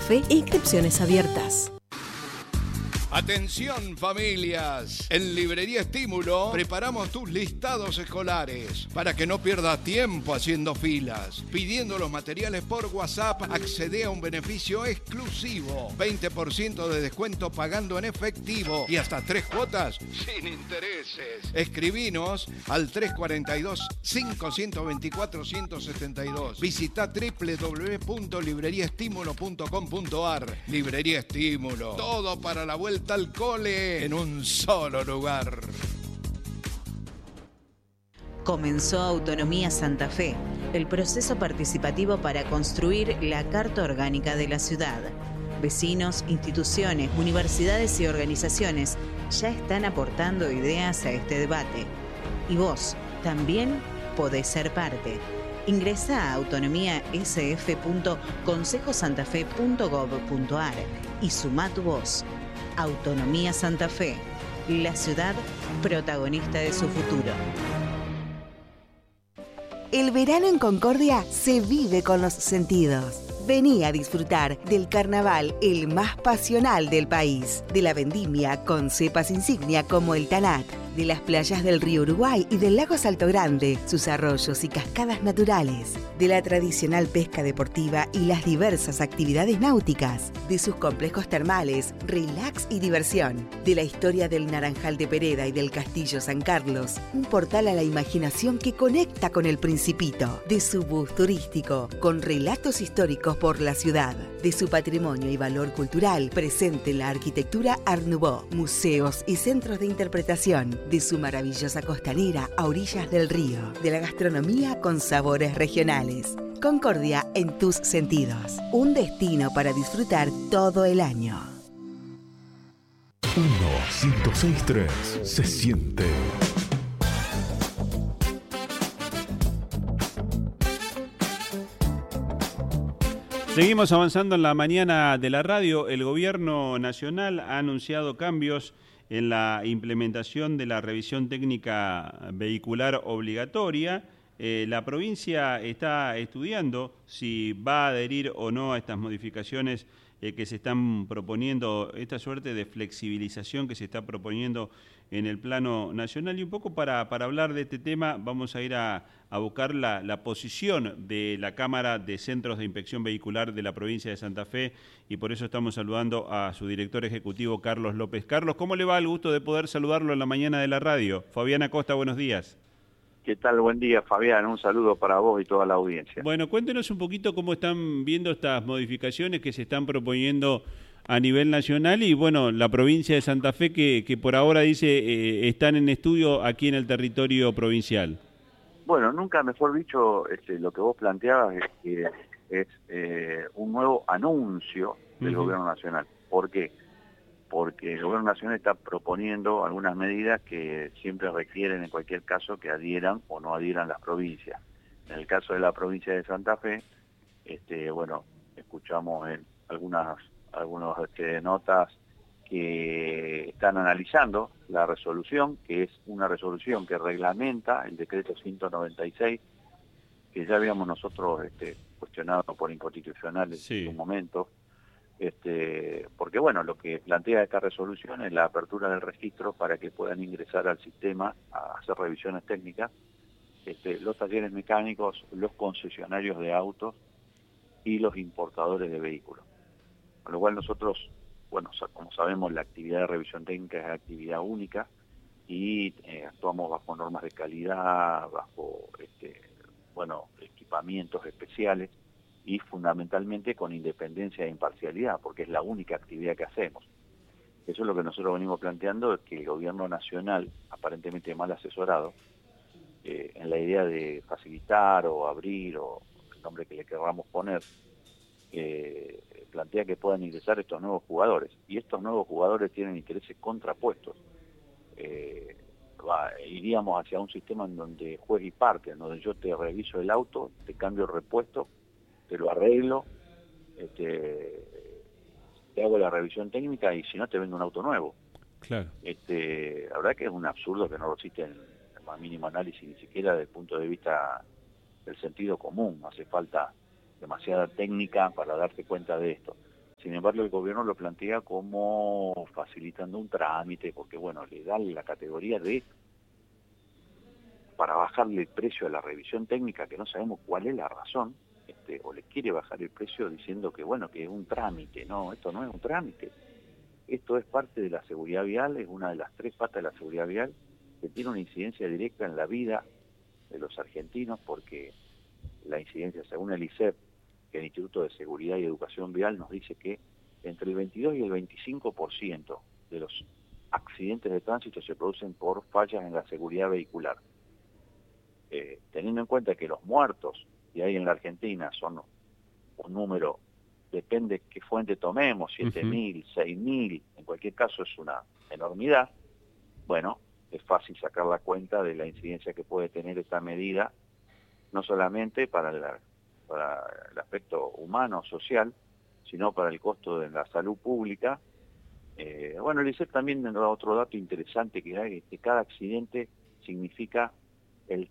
Fe, inscripciones abiertas. Atención familias, en Librería Estímulo preparamos tus listados escolares para que no pierdas tiempo haciendo filas. Pidiendo los materiales por WhatsApp, accede a un beneficio exclusivo, 20% de descuento pagando en efectivo y hasta 3 cuotas sin intereses. Escribinos al 342-524-172. Visita www.libreriaestimulo.com.ar. Librería Estímulo, todo para la vuelta al cole en un solo lugar. Comenzó Autonomía Santa Fe, el proceso participativo para construir la Carta Orgánica de la ciudad. Vecinos, instituciones, universidades y organizaciones ya están aportando ideas a este debate. Y vos también podés ser parte. Ingresa a autonomiasf.consejosantafe.gov.ar y sumá tu voz. Autonomía Santa Fe, la ciudad protagonista de su futuro. El verano en Concordia se vive con los sentidos. Vení a disfrutar del carnaval el más pasional del país, de la vendimia con cepas insignia como el Tanat, de las playas del río Uruguay y del lago Salto Grande, sus arroyos y cascadas naturales, de la tradicional pesca deportiva y las diversas actividades náuticas, de sus complejos termales, relax y diversión, de la historia del Naranjal de Pereda y del Castillo San Carlos, un portal a la imaginación que conecta con el Principito, de su bus turístico, con relatos históricos por la ciudad, de su patrimonio y valor cultural presente en la arquitectura Art Nouveau, museos y centros de interpretación, de su maravillosa costanera a orillas del río, de la gastronomía con sabores regionales. Concordia en tus sentidos. Un destino para disfrutar todo el año. 106.3 se siente. Seguimos avanzando en la mañana de la radio. El Gobierno Nacional ha anunciado cambios en la implementación de la revisión técnica vehicular obligatoria. La provincia está estudiando si va a adherir o no a estas modificaciones que se están proponiendo, esta suerte de flexibilización que se está proponiendo en el plano nacional. Y un poco para hablar de este tema vamos a ir a buscar la posición de la Cámara de Centros de Inspección Vehicular de la provincia de Santa Fe, y por eso estamos saludando a su director ejecutivo, Carlos López. Carlos, ¿cómo le va? El gusto de poder saludarlo en la mañana de la radio. Fabián Acosta, buenos días. ¿Qué tal? Buen día, Fabián. Un saludo para vos y toda la audiencia. Bueno, cuéntenos un poquito cómo están viendo estas modificaciones que se están proponiendo a nivel nacional y, bueno, la provincia de Santa Fe que por ahora dice están en estudio aquí en el territorio provincial. Bueno, nunca mejor dicho, lo que vos planteabas es que es un nuevo anuncio del Gobierno Nacional. ¿Por qué? Porque el Gobierno Nacional está proponiendo algunas medidas que siempre requieren, en cualquier caso, que adhieran o no adhieran las provincias. En el caso de la provincia de Santa Fe, bueno, escuchamos en algunas notas que están analizando la resolución, que es una resolución que reglamenta el decreto 196, que ya habíamos nosotros cuestionado por inconstitucional en su momento. Porque bueno, lo que plantea esta resolución es la apertura del registro para que puedan ingresar al sistema a hacer revisiones técnicas los talleres mecánicos, los concesionarios de autos y los importadores de vehículos. Con lo cual nosotros, bueno, como sabemos, la actividad de revisión técnica es actividad única y actuamos bajo normas de calidad, bajo equipamientos especiales y fundamentalmente con independencia e imparcialidad, porque es la única actividad que hacemos. Eso es lo que nosotros venimos planteando, es que el Gobierno Nacional, aparentemente mal asesorado, en la idea de facilitar o abrir, o el nombre que le queramos poner, plantea que puedan ingresar estos nuevos jugadores. Y estos nuevos jugadores tienen intereses contrapuestos. Iríamos hacia un sistema en donde juez y parte, en donde yo te reviso el auto, te cambio el repuesto, te lo arreglo, te hago la revisión técnica y si no te vendo un auto nuevo. Claro. La verdad que es un absurdo que no resiste el más mínimo análisis, ni siquiera desde el punto de vista del sentido común. Hace falta demasiada técnica para darse cuenta de esto. sin embargo el gobierno lo plantea como facilitando un trámite, porque bueno, le da la categoría de, para bajarle el precio a la revisión técnica, que no sabemos cuál es la razón, o le quiere bajar el precio diciendo que bueno, que es un trámite. No, esto no es un trámite. Esto es parte de la seguridad vial, es una de las 3 patas de la seguridad vial, que tiene una incidencia directa en la vida de los argentinos, porque la incidencia, según el ISEP, que es el Instituto de Seguridad y Educación Vial, nos dice que entre el 22 y el 25% de los accidentes de tránsito se producen por fallas en la seguridad vehicular. Teniendo en cuenta que los muertos que hay en la Argentina son un número, depende qué fuente tomemos, 7.000, 6.000, en cualquier caso es una enormidad. Bueno, es fácil sacar la cuenta de la incidencia que puede tener esta medida, no solamente para el aspecto humano, social, sino para el costo de la salud pública. Bueno, el ISEP también nos da otro dato interesante, que hay, que cada accidente significa el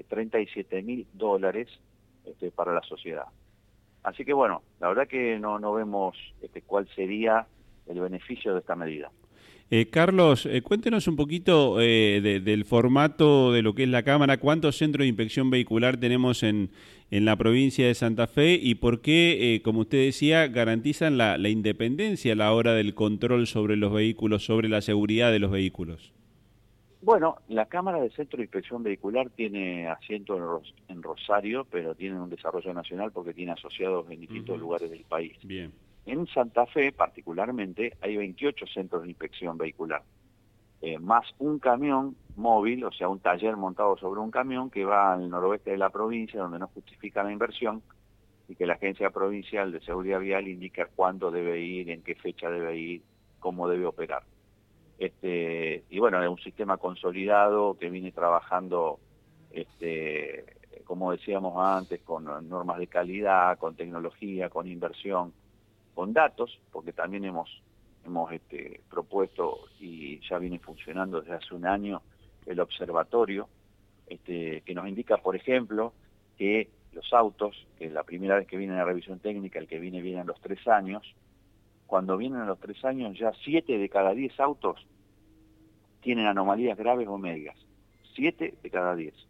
$37.000 para la sociedad. Así que bueno, la verdad que no vemos cuál sería el beneficio de esta medida. Carlos, cuéntenos un poquito del formato de lo que es la Cámara, cuántos centros de inspección vehicular tenemos en la provincia de Santa Fe y por qué, como usted decía, garantizan la independencia a la hora del control sobre los vehículos, sobre la seguridad de los vehículos. Bueno, la Cámara de Centro de Inspección Vehicular tiene asiento en Rosario, pero tiene un desarrollo nacional porque tiene asociados en distintos lugares del país. Bien. En Santa Fe, particularmente, hay 28 centros de inspección vehicular, más un camión móvil, o sea, un taller montado sobre un camión que va al noroeste de la provincia, donde no justifica la inversión, y que la Agencia Provincial de Seguridad Vial indica cuándo debe ir, en qué fecha debe ir, cómo debe operar. Y bueno, es un sistema consolidado que viene trabajando, como decíamos antes, con normas de calidad, con tecnología, con inversión, con datos, porque también hemos propuesto y ya viene funcionando desde hace un año el observatorio, que nos indica, por ejemplo, que los autos, que es la primera vez que vienen a revisión técnica, el que viene a los 3 años, cuando vienen a los 3 años ya 7 de cada 10 autos tienen anomalías graves o medias. 7 de cada 10.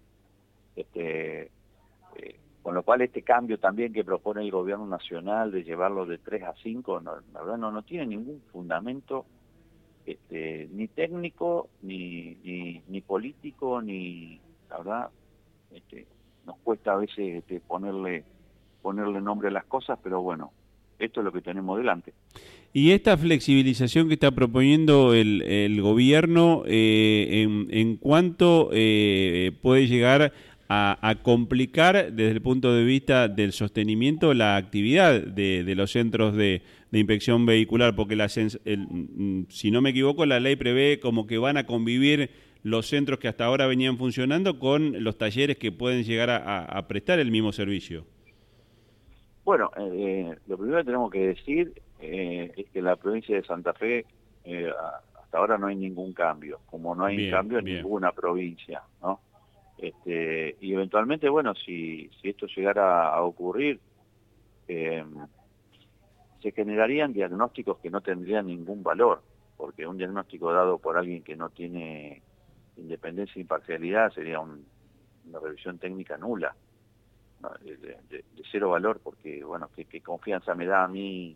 Con lo cual este cambio también que propone el gobierno nacional de llevarlo de 3 a 5, la verdad no tiene ningún fundamento ni técnico, ni político, ni, la verdad, nos cuesta a veces ponerle nombre a las cosas, pero bueno, esto es lo que tenemos delante. Y esta flexibilización que está proponiendo el gobierno, ¿en cuánto puede llegar a complicar desde el punto de vista del sostenimiento la actividad de los centros de inspección vehicular? Porque si no me equivoco, la ley prevé como que van a convivir los centros que hasta ahora venían funcionando con los talleres que pueden llegar a prestar el mismo servicio. Bueno, lo primero que tenemos que decir es que en la provincia de Santa Fe hasta ahora no hay ningún cambio, como no hay cambio en ninguna provincia, ¿no? Y eventualmente, bueno, si esto llegara a ocurrir, se generarían diagnósticos que no tendrían ningún valor, porque un diagnóstico dado por alguien que no tiene independencia e imparcialidad sería una revisión técnica nula, ¿no? de cero valor, porque, bueno, ¿qué confianza me da a mí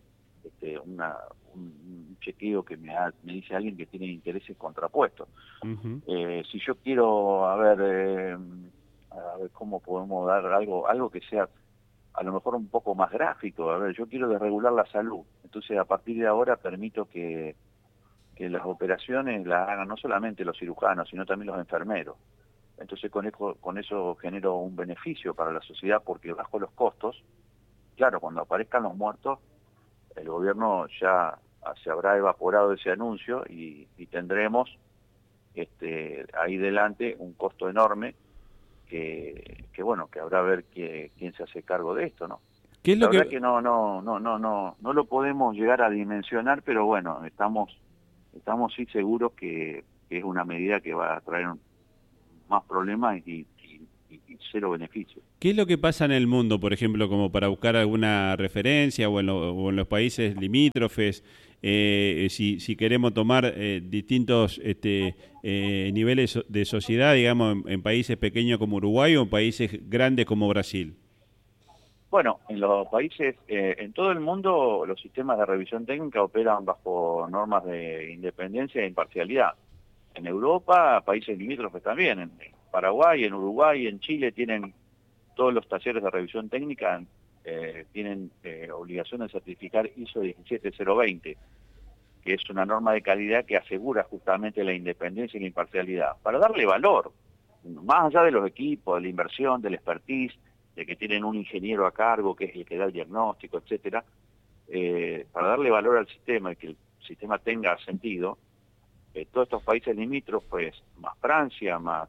un chequeo que me dice alguien que tiene intereses contrapuestos? Si yo quiero, a ver cómo podemos dar algo que sea a lo mejor un poco más gráfico. A ver, yo quiero desregular la salud, entonces a partir de ahora permito que las operaciones las hagan no solamente los cirujanos, sino también los enfermeros. Entonces con eso genero un beneficio para la sociedad porque bajo los costos. Claro, cuando aparezcan los muertos, el gobierno ya se habrá evaporado ese anuncio y tendremos ahí delante un costo enorme que bueno, que habrá a ver quién se hace cargo de esto, ¿no? ¿Qué es la lo verdad que no lo podemos llegar a dimensionar, pero bueno, estamos sí seguros que es una medida que va a traer más problemas y y cero beneficio. ¿Qué es lo que pasa en el mundo, por ejemplo, como para buscar alguna referencia o en los países limítrofes, si queremos tomar distintos niveles de sociedad, digamos, en países pequeños como Uruguay o en países grandes como Brasil? Bueno, en los países, en todo el mundo, los sistemas de revisión técnica operan bajo normas de independencia e imparcialidad. En Europa, países limítrofes también, en Paraguay, en Uruguay, en Chile, tienen todos los talleres de revisión técnica, tienen obligación de certificar ISO 17020, que es una norma de calidad que asegura justamente la independencia y la imparcialidad, para darle valor, más allá de los equipos, de la inversión, del expertise, de que tienen un ingeniero a cargo, que es el que da el diagnóstico, etcétera, para darle valor al sistema y que el sistema tenga sentido. Todos estos países limítrofes, más Francia, más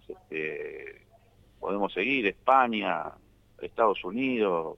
podemos seguir, España, Estados Unidos,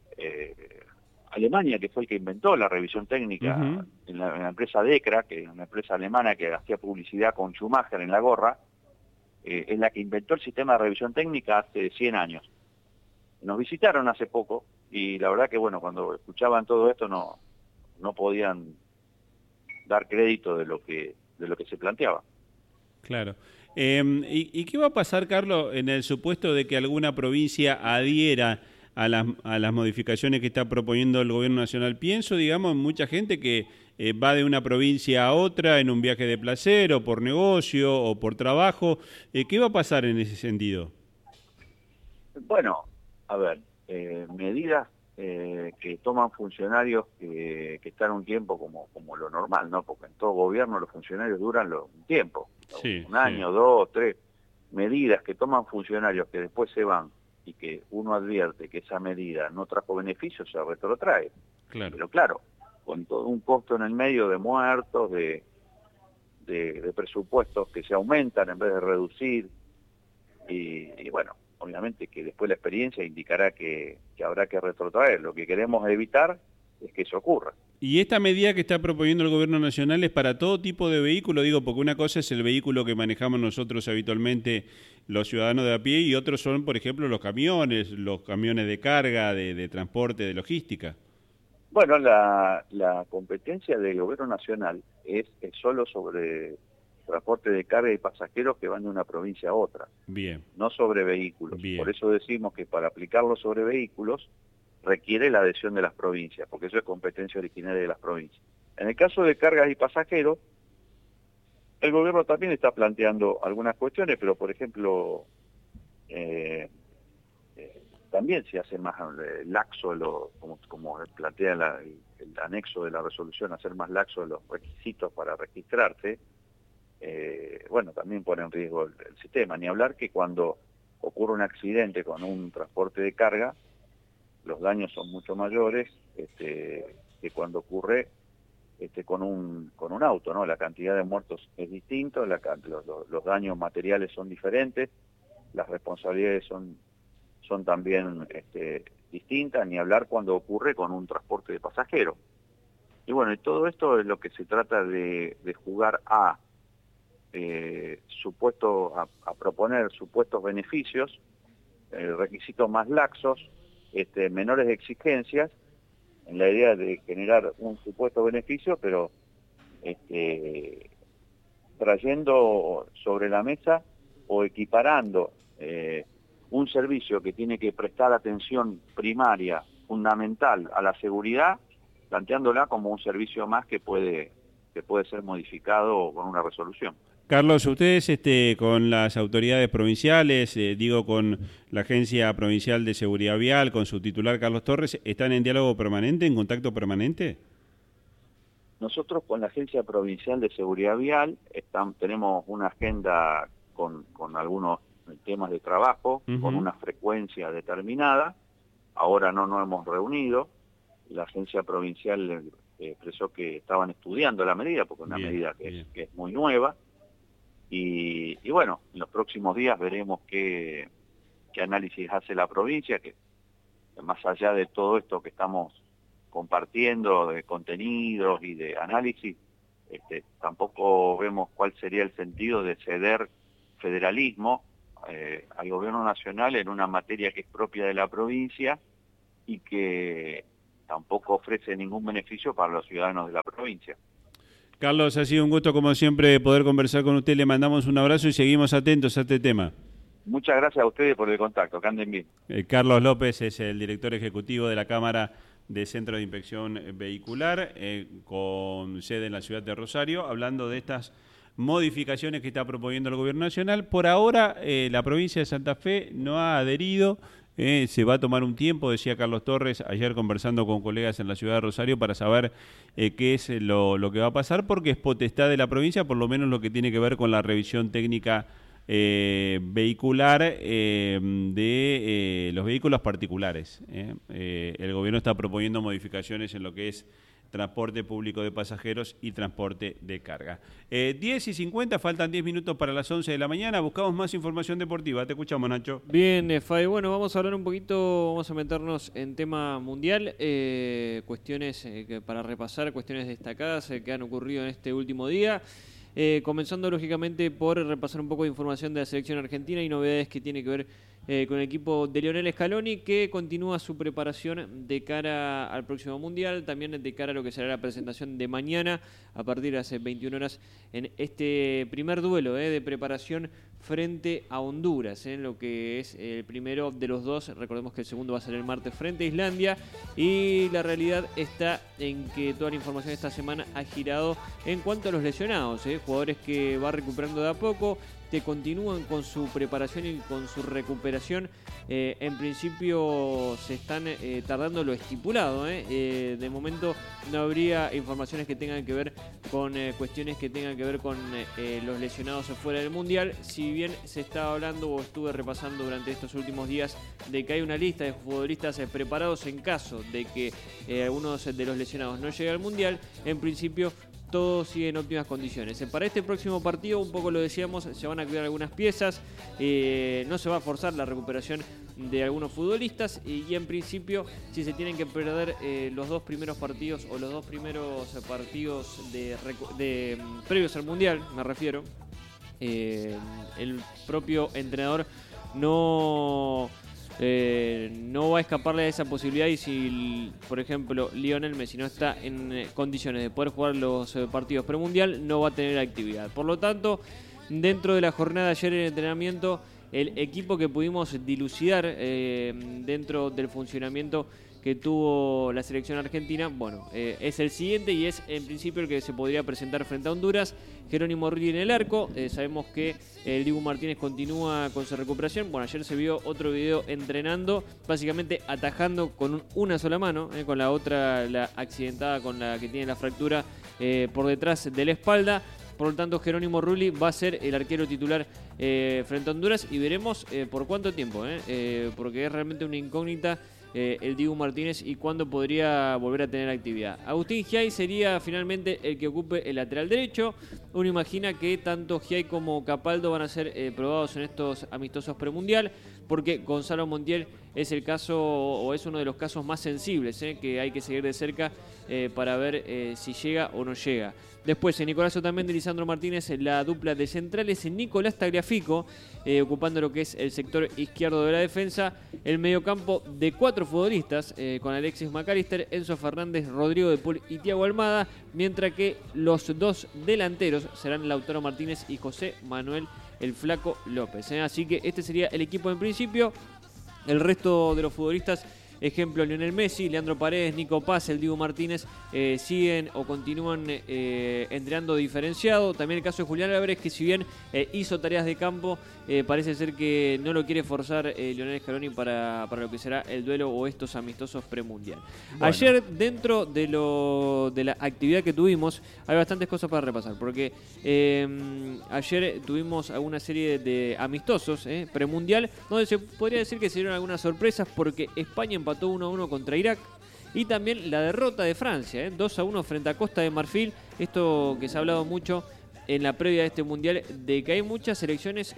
Alemania, que fue el que inventó la revisión técnica en la empresa DEKRA, que es una empresa alemana que hacía publicidad con Schumacher en la gorra, es la que inventó el sistema de revisión técnica hace 100 años. Nos visitaron hace poco y la verdad que, bueno, cuando escuchaban todo esto no podían dar crédito de lo que se planteaba. Claro. ¿Y qué va a pasar, Carlos, en el supuesto de que alguna provincia adhiera a las modificaciones que está proponiendo el gobierno nacional? Pienso, digamos, en mucha gente que va de una provincia a otra en un viaje de placer o por negocio o por trabajo. ¿Qué va a pasar en ese sentido? Bueno, a ver, medidas que toman funcionarios que están un tiempo como lo normal, ¿no? Porque en todo gobierno los funcionarios duran un tiempo, sí, un año, 2, 3. Medidas que toman funcionarios que después se van y que uno advierte que esa medida no trajo beneficios, se retrotrae. Claro. Pero claro, con todo un costo en el medio de muertos, de presupuestos que se aumentan en vez de reducir, y bueno, obviamente que después la experiencia indicará que habrá que retrotraer. Lo que queremos evitar es que eso ocurra. ¿Y esta medida que está proponiendo el gobierno nacional es para todo tipo de vehículo? Digo, porque una cosa es el vehículo que manejamos nosotros habitualmente, los ciudadanos de a pie, y otros son, por ejemplo, los camiones de carga, de transporte, de logística. Bueno, la competencia del gobierno nacional es solo sobre transporte de carga y pasajeros que van de una provincia a otra. Bien. No sobre vehículos. Bien. Por eso decimos que para aplicarlo sobre vehículos requiere la adhesión de las provincias, porque eso es competencia originaria de las provincias. En el caso de cargas y pasajeros, el gobierno también está planteando algunas cuestiones, pero por ejemplo, también se hace más laxo, como plantea el anexo de la resolución, hacer más laxo los requisitos para registrarse. Bueno, también pone en riesgo el sistema. Ni hablar que cuando ocurre un accidente con un transporte de carga, los daños son mucho mayores que cuando ocurre con un auto, ¿no? La cantidad de muertos es distinta, los daños materiales son diferentes, las responsabilidades son también distintas, ni hablar cuando ocurre con un transporte de pasajeros. Y bueno, y todo esto es lo que se trata de jugar a proponer supuestos beneficios, requisitos más laxos, menores exigencias, en la idea de generar un supuesto beneficio, pero trayendo sobre la mesa o equiparando un servicio que tiene que prestar atención primaria, fundamental a la seguridad, planteándola como un servicio más que puede ser modificado con una resolución. Carlos, ustedes con las autoridades provinciales, con la Agencia Provincial de Seguridad Vial, con su titular Carlos Torres, ¿están en diálogo permanente, en contacto permanente? Nosotros con la Agencia Provincial de Seguridad Vial tenemos una agenda con algunos temas de trabajo, con una frecuencia determinada. Ahora no nos hemos reunido. La Agencia Provincial expresó que estaban estudiando la medida, porque es una medida que es muy nueva. Y bueno, en los próximos días veremos qué análisis hace la provincia, que más allá de todo esto que estamos compartiendo, de contenidos y de análisis, tampoco vemos cuál sería el sentido de ceder federalismo al gobierno nacional en una materia que es propia de la provincia y que tampoco ofrece ningún beneficio para los ciudadanos de la provincia. Carlos, ha sido un gusto como siempre poder conversar con usted, le mandamos un abrazo y seguimos atentos a este tema. Muchas gracias a ustedes por el contacto, que anden bien. Carlos López es el director ejecutivo de la Cámara de Centro de Inspección Vehicular, con sede en la ciudad de Rosario, hablando de estas modificaciones que está proponiendo el Gobierno Nacional. Por ahora, la provincia de Santa Fe no ha adherido. Se va a tomar un tiempo, decía Carlos Torres ayer conversando con colegas en la ciudad de Rosario para saber qué es lo que va a pasar, porque es potestad de la provincia, por lo menos lo que tiene que ver con la revisión técnica vehicular de los vehículos particulares. El gobierno está proponiendo modificaciones en lo que es transporte público de pasajeros y transporte de carga. 10:50, faltan 10 minutos para las 11 de la mañana. Buscamos más información deportiva. Te escuchamos, Nacho. Bien, Fay. Bueno, vamos a hablar un poquito, vamos a meternos en tema mundial. Cuestiones para repasar, cuestiones destacadas que han ocurrido en este último día. Comenzando lógicamente por repasar un poco de información de la selección argentina y novedades que tiene que ver con el equipo de Lionel Scaloni, que continúa su preparación de cara al próximo Mundial, también de cara a lo que será la presentación de mañana a partir de las 21 horas en este primer duelo de preparación frente a Honduras, en lo que es el primero de los dos. Recordemos que el segundo va a ser el martes frente a Islandia, y la realidad está en que toda la información de esta semana ha girado en cuanto a los lesionados, jugadores que va recuperando de a poco, que continúan con su preparación y con su recuperación. En principio se están tardando lo estipulado. De momento no habría informaciones que tengan que ver con cuestiones que tengan que ver con los lesionados fuera del Mundial. Si bien se estaba hablando, o estuve repasando durante estos últimos días, de que hay una lista de futbolistas preparados en caso de que algunos de los lesionados no lleguen al Mundial, en principio todo sigue en óptimas condiciones. Para este próximo partido, un poco lo decíamos, se van a cuidar algunas piezas, no se va a forzar la recuperación de algunos futbolistas, y en principio, si se tienen que perder los dos primeros partidos, o los dos primeros partidos previos al Mundial, me refiero, el propio entrenador no va a escaparle a esa posibilidad, y si, por ejemplo, Lionel Messi no está en condiciones de poder jugar los partidos premundial, no va a tener actividad. Por lo tanto, dentro de la jornada de ayer en entrenamiento, el equipo que pudimos dilucidar dentro del funcionamiento que tuvo la selección argentina, bueno, es el siguiente, y es en principio el que se podría presentar frente a Honduras. Jerónimo Rulli en el arco. Sabemos que el Dibu Martínez continúa con su recuperación. Bueno, ayer se vio otro video entrenando, básicamente atajando con una sola mano, con la otra la accidentada, con la que tiene la fractura por detrás de la espalda. Por lo tanto, Jerónimo Rulli va a ser el arquero titular frente a Honduras, y veremos por cuánto tiempo, porque es realmente una incógnita el Dibu Martínez y cuándo podría volver a tener actividad. Agustín Giay sería finalmente el que ocupe el lateral derecho. Uno imagina que tanto Giay como Capaldo van a ser probados en estos amistosos premundial, porque Gonzalo Montiel es el caso, o es uno de los casos más sensibles, que hay que seguir de cerca para ver si llega o no llega. Después, Nicolás Otamendi y Lisandro Martínez, la dupla de centrales, Nicolás Tagliafico, ocupando lo que es el sector izquierdo de la defensa. El mediocampo de 4 futbolistas, con Alexis McAllister, Enzo Fernández, Rodrigo de Paul y Thiago Almada, mientras que los dos delanteros serán Lautaro Martínez y José Manuel el Flaco López. Así que este sería el equipo en principio. El resto de los futbolistas, ejemplo, Lionel Messi, Leandro Paredes, Nico Paz, el Dibu Martínez, siguen o continúan entrenando diferenciado. También el caso de Julián Álvarez, que si bien hizo tareas de campo, parece ser que no lo quiere forzar Lionel Scaloni para lo que será el duelo o estos amistosos premundial. Bueno. Ayer, dentro de la actividad que tuvimos, hay bastantes cosas para repasar, porque ayer tuvimos alguna serie de amistosos premundial, donde se podría decir que se dieron algunas sorpresas, porque España empató 1-1 contra Irak, y también la derrota de Francia, 2-1 frente a Costa de Marfil. Esto que se ha hablado mucho en la previa de este mundial, de que hay muchas selecciones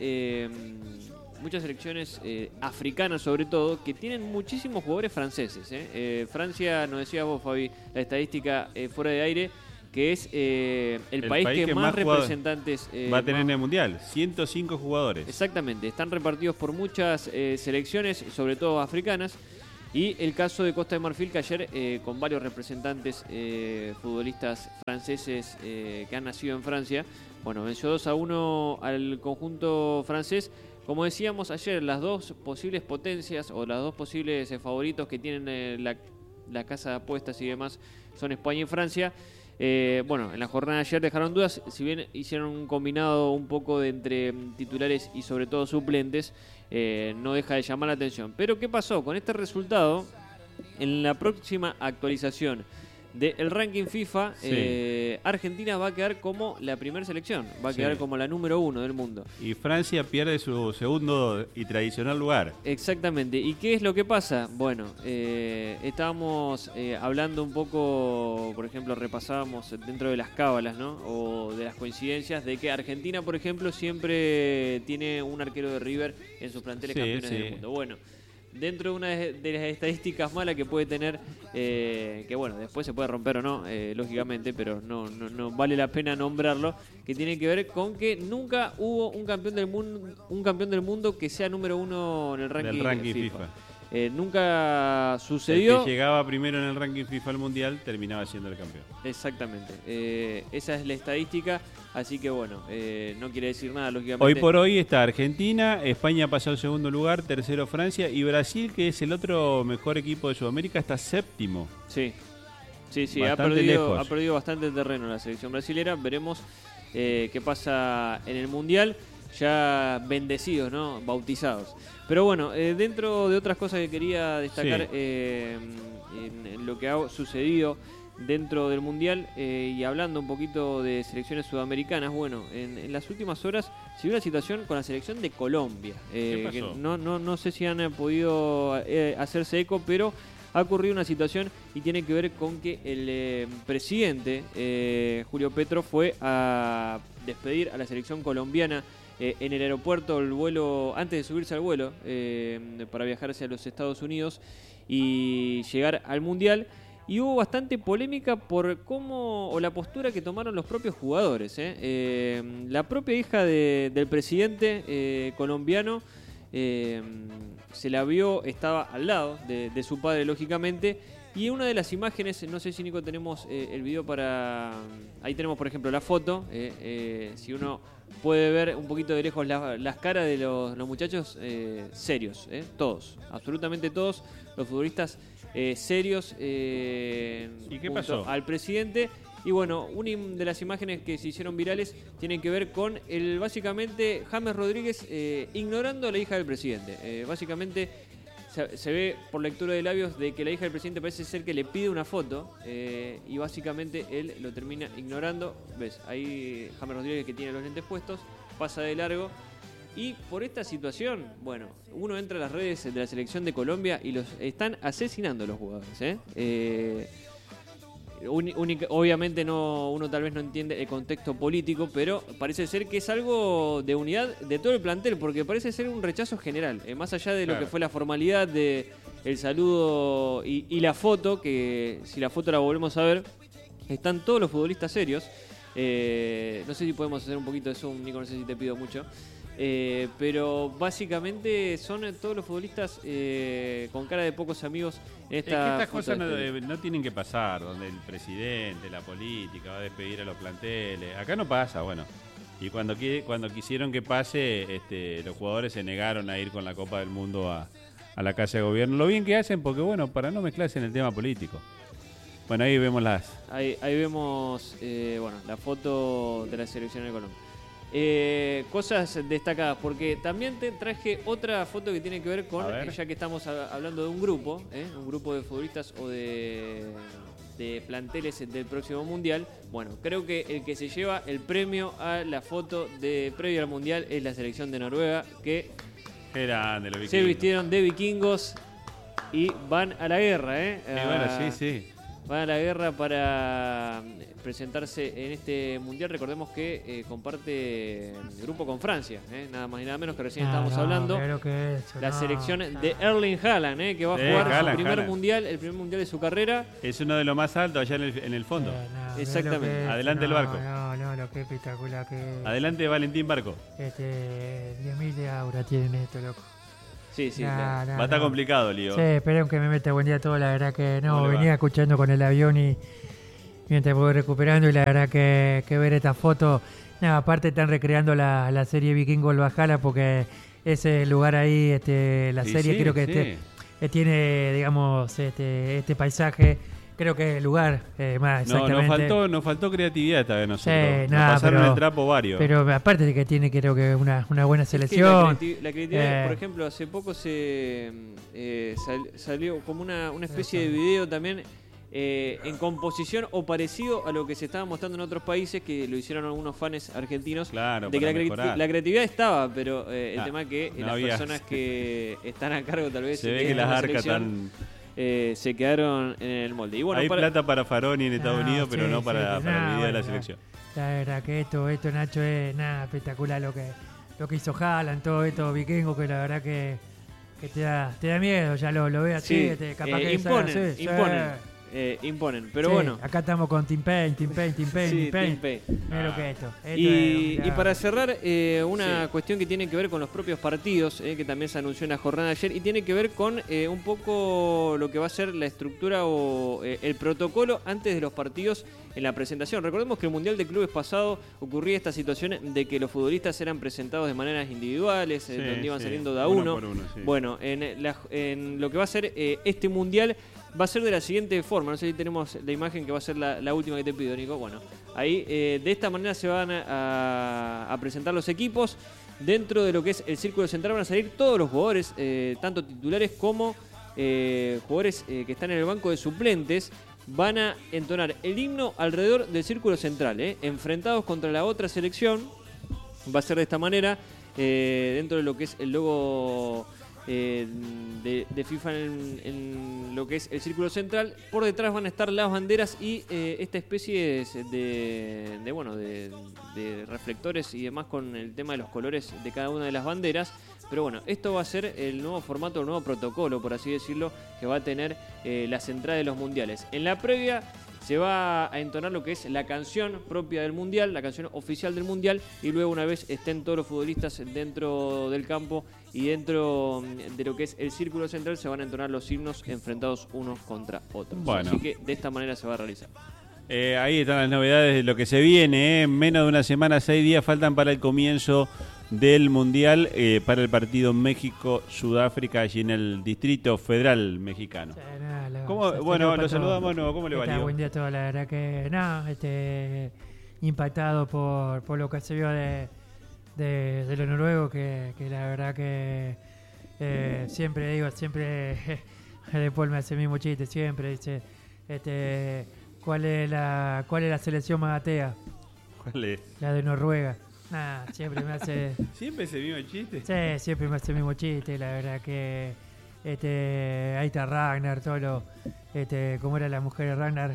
africanas, sobre todo, que tienen muchísimos jugadores franceses. Francia, nos decías vos, Fabi, la estadística fuera de aire, que es el país que más representantes va a tener en el Mundial. 105 jugadores. Exactamente, están repartidos por muchas selecciones, sobre todo africanas. Y el caso de Costa de Marfil, que ayer con varios representantes futbolistas franceses que han nacido en Francia, bueno, venció 2-1 al conjunto francés. Como decíamos ayer, las dos posibles potencias o los dos posibles favoritos que tienen la casa de apuestas y demás son España y Francia. Bueno, en la jornada de ayer dejaron dudas, si bien hicieron un combinado un poco de entre titulares y sobre todo suplentes, no deja de llamar la atención. Pero ¿qué pasó? Con este resultado, en la próxima actualización del ranking FIFA, Argentina va a quedar como la primera selección, va a quedar como la número 1 del mundo. Y Francia pierde su segundo y tradicional lugar. Exactamente. ¿Y qué es lo que pasa? Bueno, estábamos hablando un poco, por ejemplo, repasábamos dentro de las cábalas, ¿no? O de las coincidencias de que Argentina, por ejemplo, siempre tiene un arquero de River en sus planteles campeones del mundo. Bueno, dentro de una de las estadísticas malas que puede tener, que bueno, después se puede romper o no, lógicamente, pero no vale la pena nombrarlo, que tiene que ver con que nunca hubo un campeón del mundo que sea número 1 en el ranking FIFA. Nunca sucedió. El que llegaba primero en el ranking FIFA al Mundial terminaba siendo el campeón. Exactamente. Esa es la estadística, así que bueno, no quiere decir nada, lógicamente. Hoy por hoy está Argentina, España pasó al segundo lugar, tercero Francia, y Brasil, que es el otro mejor equipo de Sudamérica, está séptimo. Sí, ha perdido bastante terreno la selección brasilera. Veremos qué pasa en el Mundial, ya bendecidos, ¿no? Bautizados. Pero bueno, dentro de otras cosas que quería destacar en lo que ha sucedido dentro del Mundial, y hablando un poquito de selecciones sudamericanas, bueno, en las últimas horas se vio una situación con la selección de Colombia. ¿Qué pasó? Que no sé si han podido hacerse eco, pero ha ocurrido una situación y tiene que ver con que el presidente Julio Petro fue a despedir a la selección colombiana en el aeropuerto, el vuelo, antes de subirse al vuelo para viajar hacia los Estados Unidos y llegar al Mundial. Y hubo bastante polémica por cómo o la postura que tomaron los propios jugadores. La propia hija del presidente colombiano se la vio, estaba al lado de su padre, lógicamente. Y una de las imágenes, no sé si Nico tenemos el video para... Ahí tenemos, por ejemplo, la foto. Si uno puede ver un poquito de lejos las caras de los muchachos serios. Todos, absolutamente todos los futbolistas serios. ¿Y qué pasó? Al presidente. Y bueno, una de las imágenes que se hicieron virales tienen que ver con básicamente James Rodríguez ignorando a la hija del presidente. Básicamente se ve por lectura de labios de que la hija del presidente parece ser que le pide una foto y básicamente él lo termina ignorando. ¿Ves? Ahí James Rodríguez, que tiene los lentes puestos, pasa de largo. Y por esta situación, bueno, uno entra a las redes de la selección de Colombia y los están asesinando los jugadores. Obviamente uno tal vez no entiende el contexto político, pero parece ser que es algo de unidad de todo el plantel, porque parece ser un rechazo general, más allá de lo que fue la formalidad de el saludo y la foto, que si la foto la volvemos a ver, están todos los futbolistas serios. No sé si podemos hacer un poquito de zoom, Nico, no sé si te pido mucho. Pero básicamente son todos los futbolistas con cara de pocos amigos en esta. Estas cosas no tienen que pasar, donde el presidente, la política va a despedir a los planteles. Acá no pasa, bueno. Y cuando quisieron que pase, los jugadores se negaron a ir con la Copa del Mundo a la Casa de Gobierno. Lo bien que hacen, porque bueno, para no mezclarse en el tema político. Bueno, ahí vemos Ahí vemos la foto de la selección de Colombia. Cosas destacadas, porque también te traje otra foto que tiene que ver con, ya que estamos hablando de un grupo de futbolistas o de planteles del próximo Mundial. Bueno, creo que el que se lleva el premio a la foto previa al Mundial es la selección de Noruega, que se vistieron de vikingos y van a la guerra. Bueno, sí. van a la guerra para presentarse en este mundial. Recordemos que comparte grupo con Francia, nada más y nada menos, que recién estábamos hablando. Que eso, la selección de Erling Haaland, que va a jugar Haaland, su primer Haaland. mundial, el primer mundial de su carrera. Es uno de los más altos allá en el fondo. Exactamente. Adelante el barco. No, lo que espectacular que... Adelante Valentín Barco. 10.000 de aura tienen esto, loco. Sí. Va a estar complicado, Lío. Sí, esperen que me meta buen día todo. La verdad que no, venía va? escuchando con el avión y mientras voy recuperando. Y la verdad que ver esta foto. Nada, aparte están recreando la serie Vikingo el Valhalla porque ese lugar ahí, la serie creo que tiene, digamos, este paisaje. Creo que es el lugar más exactamente. Nos faltó creatividad esta vez nosotros. Sí, nos pasaron el trapo varios. Pero aparte de que tiene, creo que una buena selección. Es que la creatividad, por ejemplo, hace poco salió como una especie de video también en composición o parecido a lo que se estaba mostrando en otros países, que lo hicieron algunos fans argentinos. Claro, de que la creatividad estaba, pero el tema es que no las había. personas que están a cargo tal vez se ve que las arcas están... se quedaron en el molde. Y bueno, hay plata para Faroni en Estados Unidos, pero no para el video de la selección. La verdad que esto Nacho, es nada espectacular lo que hizo Haaland, todo esto Vikingo, que la verdad que te da miedo, ya lo ve así, capaz que imponen, pero bueno. Acá estamos con Team Pain. Mira lo que es esto. Y para cerrar, una cuestión que tiene que ver con los propios partidos, que también se anunció en la jornada de ayer, y tiene que ver con un poco lo que va a ser la estructura o el protocolo antes de los partidos en la presentación. Recordemos que el Mundial de Clubes pasado ocurría esta situación de que los futbolistas eran presentados de maneras individuales, donde iban saliendo de a uno. Bueno, en lo que va a ser este Mundial va a ser de la siguiente forma. No sé si tenemos la imagen que va a ser la última que te pido, Nico. Bueno, ahí de esta manera se van a presentar los equipos. Dentro de lo que es el círculo central van a salir todos los jugadores, tanto titulares como jugadores que están en el banco de suplentes. Van a entonar el himno alrededor del círculo central, enfrentados contra la otra selección. Va a ser de esta manera, dentro de lo que es el logo de FIFA en lo que es el círculo central. Por detrás van a estar las banderas y esta especie de reflectores y demás con el tema de los colores de cada una de las banderas. Pero bueno, esto va a ser el nuevo formato, el nuevo protocolo, por así decirlo, que va a tener la central de los mundiales. En la previa se va a entonar lo que es la canción propia del Mundial, la canción oficial del Mundial, y luego una vez estén todos los futbolistas dentro del campo y dentro de lo que es el círculo central, se van a entonar los himnos enfrentados unos contra otros. Bueno. Así que de esta manera se va a realizar. Ahí están las novedades de lo que se viene. En menos de una semana, 6 días faltan para el comienzo del Mundial, para el partido México-Sudáfrica, allí en el Distrito Federal Mexicano. Bueno, lo saludamos, ¿no? ¿Cómo le va? Buen día a todos, la verdad que impactado por lo que se vio de los noruegos, que la verdad que siempre después me hace el mismo chiste, siempre dice ¿cuál es la selección más atea? ¿Cuál es? La de Noruega. Siempre me hace... ¿Siempre ese mismo chiste? Sí, siempre me hace el mismo chiste, la verdad que ahí está Ragnar, todo lo cómo era la mujer de Ragnar,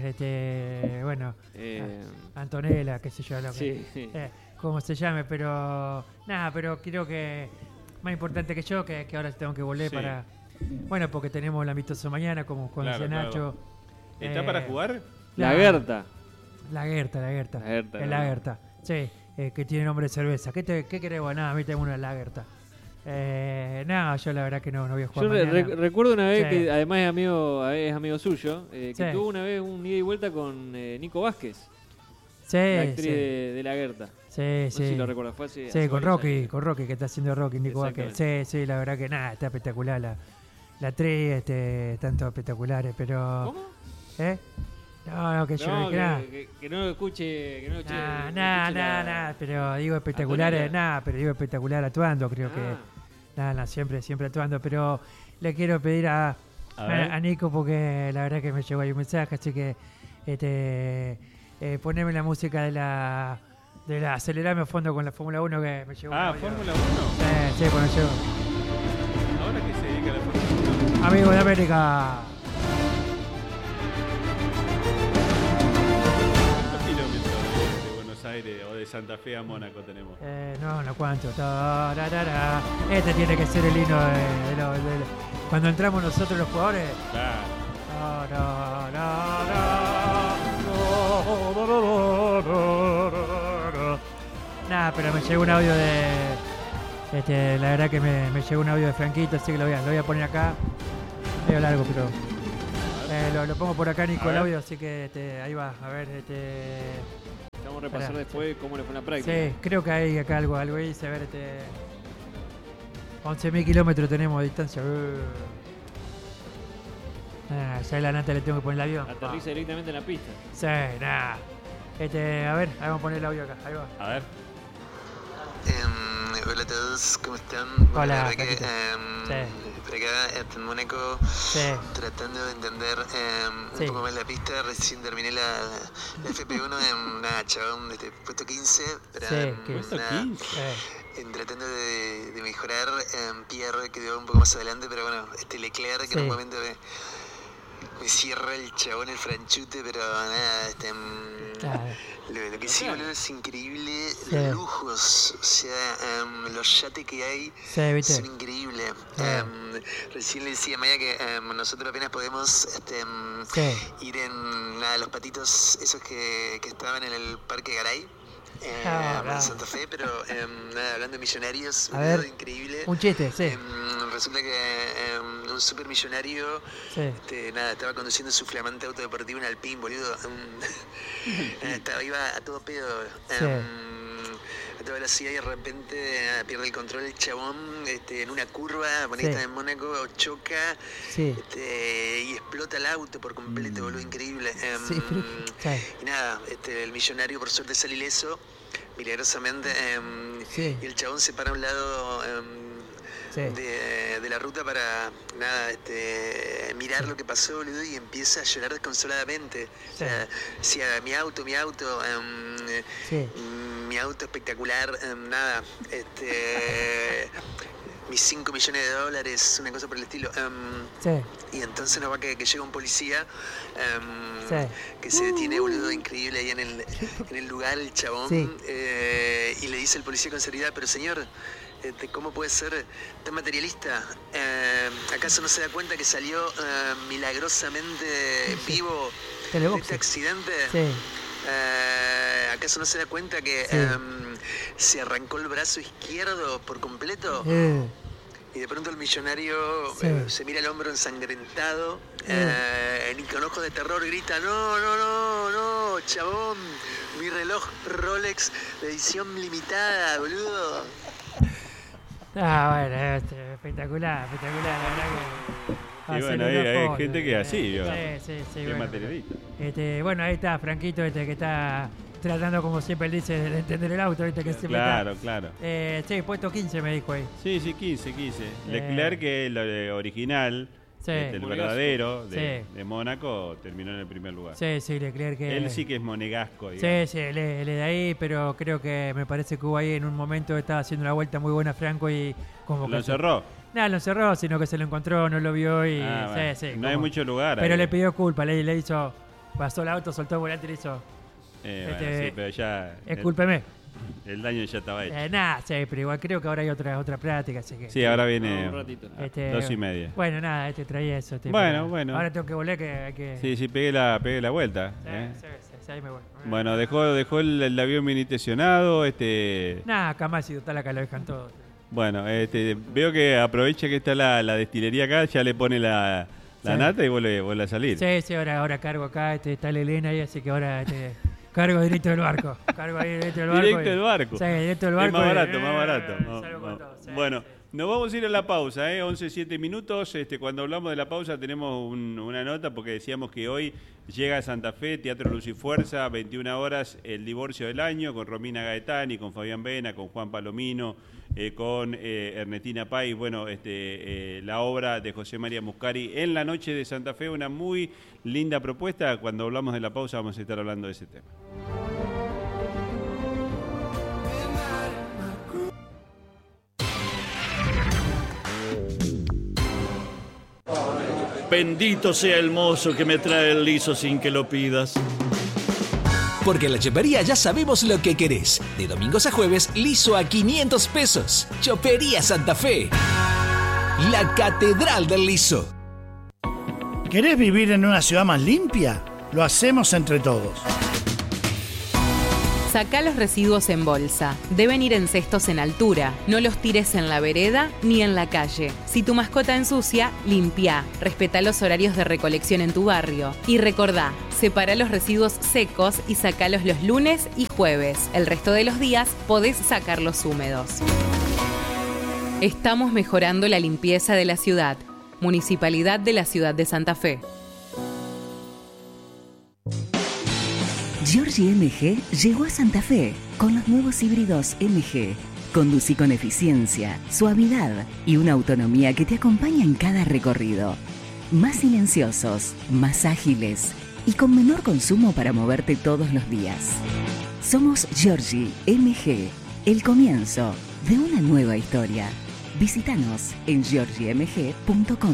Antonella, qué sé yo, cómo se llame, pero creo que más importante que yo, que ahora tengo que volver para, porque tenemos el amistoso mañana, como dice Nacho. ¿Está para jugar? La Gerta. La Gerta, sí, que tiene nombre de cerveza. ¿Qué querés vos? Nada, a mí tengo una Lagerta. Yo la verdad que no voy a jugar. Yo recuerdo una vez que además es amigo suyo, que tuvo una vez un ida y vuelta con Nico Vázquez, la actriz de La Gerta. Sí, no sé si lo recuerdas, fue así. Sí, con Rocky, que está haciendo Rocky, Nico Vázquez. Sí, la verdad que está espectacular la actriz, están todos espectaculares, pero... ¿Cómo? Que no lo escuche, pero digo espectaculares, pero digo espectacular actuando, creo que siempre actuando, pero le quiero pedir a Nico, porque la verdad que me llegó ahí un mensaje, así que poneme la música de la acelerame a fondo con la Fórmula 1 que me llegó. ¿Fórmula 1? Sí, cuando llegó. ¿Ahora qué se dedica a la Fórmula 1? Amigo de América. Aires o de Santa Fe a Mónaco tenemos. No cuánto. Este tiene que ser el himno de cuando entramos nosotros los jugadores. Claro. Nada, pero me llegó un audio de... la verdad que me llegó un audio de Franquito, así que lo voy a poner acá. Medio largo, pero... lo pongo por acá, Nico, el audio, así que ahí va. A ver, Vamos a repasar después cómo le fue en la práctica. Sí, creo que hay acá algo dice, a ver, 11.000 kilómetros tenemos de distancia. Ya adelante le tengo que poner el avión. Aterriza directamente en la pista. Sí, nada. A ver, vamos a poner el audio acá. Ahí va. A ver. Hola a todos, ¿cómo están? Hola, por acá en Mónaco, tratando de entender un poco más la pista. Recién terminé la FP1 en chabón, puesto 15. ¿Puesto 15? Tratando de mejorar. Pierre quedó un poco más adelante, pero bueno, Leclerc que en un momento me cierra el chabón el franchute, pero nada, lo que sí, boludo, es increíble, los lujos, o sea, los yates que hay son increíbles. Recién le decía a Maya que nosotros apenas podemos ir en los patitos esos que estaban en el Parque Garay. En Santa Fe, pero hablando de millonarios, boludo, increíble. Un chiste, sí. Resulta que un super millonario estaba conduciendo su flamante auto deportivo en Alpine, boludo. Iba a todo pedo, a toda velocidad, y de repente pierde el control el chabón en una curva, está en Mónaco, choca y explota el auto por completo, boludo, increíble. Y nada, el millonario por suerte sale ileso, milagrosamente, y el chabón se para a un lado de la ruta para mirar lo que pasó, boludo, y empieza a llorar desconsoladamente. O sea, decía, mi auto, mi auto espectacular, mis 5 millones de dólares, una cosa por el estilo. Y entonces nos va que llega un policía que se detiene, boludo, increíble ahí en el lugar, el chabón, y le dice el policía con seriedad, pero señor, ¿cómo puede ser tan materialista? ¿Acaso no se da cuenta que salió milagrosamente vivo de este accidente? ¿Acaso no se da cuenta que se arrancó el brazo izquierdo por completo? Y de pronto el millonario se mira el hombro ensangrentado y con ojos de terror grita, no, chabón, mi reloj Rolex de edición limitada, boludo. Bueno, espectacular, la verdad que... Y bueno, hay gente que es así, que es materialista. Bueno, ahí está Franquito, que está tratando, como siempre él dice, de entender el auto, que siempre claro. Puesto 15 me dijo ahí. Sí, 15. Leclerc, que es el original, el verdadero de Mónaco, terminó en el primer lugar. Sí, Leclerc que... Él sí que es monegasco, digamos. Sí, él es de ahí, pero creo que me parece que hubo ahí en un momento estaba haciendo una vuelta muy buena Franco y como que... ¿Lo encerró? No, lo encerró, sino que se lo encontró, no lo vio y... no hay mucho lugar. Pero le pidió culpa, le hizo... Pasó el auto, soltó el volante y le hizo... pero ya... Escúlpeme. El daño ya estaba hecho. Pero igual creo que ahora hay otra práctica, así que... Sí, ahora viene un ratito. 2:30. Bueno, nada, traía eso. Bueno. Ahora tengo que volver, que hay que... Sí, pegué la vuelta. Sí, ahí me voy. Bueno, dejó el avión bien estacionado, Nada, acá si total acá lo dejan todo. Bueno, veo que aprovecha que está la destilería acá, ya le pone la nata y vuelve a salir. Sí, ahora cargo acá, está la Elena ahí, así que ahora cargo directo del barco. Directo del barco. Sí, directo del barco. Es más barato. Bueno, nos vamos a ir a la pausa, 11:07 minutos. Cuando hablamos de la pausa tenemos una nota porque decíamos que hoy llega a Santa Fe, Teatro Luz y Fuerza, 21 horas, El divorcio del año, con Romina Gaetani, con Fabián Vena, con Juan Palomino, con Ernestina Pais, la obra de José María Muscari en la noche de Santa Fe, una muy linda propuesta. Cuando hablamos de la pausa vamos a estar hablando de ese tema. Bendito sea el mozo que me trae el liso sin que lo pidas. Porque en la chopería ya sabemos lo que querés. De domingos a jueves, liso a 500 pesos. Chopería Santa Fe. La catedral del liso. ¿Querés vivir en una ciudad más limpia? Lo hacemos entre todos. Sacá los residuos en bolsa. Deben ir en cestos en altura. No los tires en la vereda ni en la calle. Si tu mascota ensucia, limpia. Respetá los horarios de recolección en tu barrio. Y recordá, separa los residuos secos y sacalos los lunes y jueves. El resto de los días podés sacarlos húmedos. Estamos mejorando la limpieza de la ciudad. Municipalidad de la Ciudad de Santa Fe. Giorgi MG llegó a Santa Fe con los nuevos híbridos MG. Conducí con eficiencia, suavidad y una autonomía que te acompaña en cada recorrido. Más silenciosos, más ágiles y con menor consumo para moverte todos los días. Somos Giorgi MG, el comienzo de una nueva historia. Visítanos en giorgimg.com.